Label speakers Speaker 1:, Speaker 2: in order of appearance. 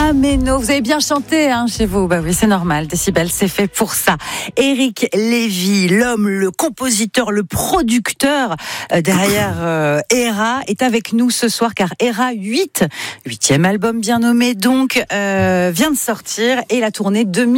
Speaker 1: Ameno. Vous avez bien chanté chez vous. Bah oui, c'est normal. Décibel, c'est fait pour ça. Éric Lévy, l'homme, le compositeur, le producteur derrière Héra, est avec nous ce soir car Héra 8, 8e album bien nommé donc, vient de sortir et la tournée 2000.